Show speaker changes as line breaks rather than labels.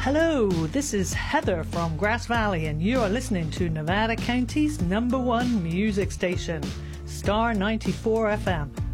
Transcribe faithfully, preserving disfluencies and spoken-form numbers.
Hello, this is Heather from Grass Valley, and you are listening to Nevada County's number one music station, Star ninety-four F M.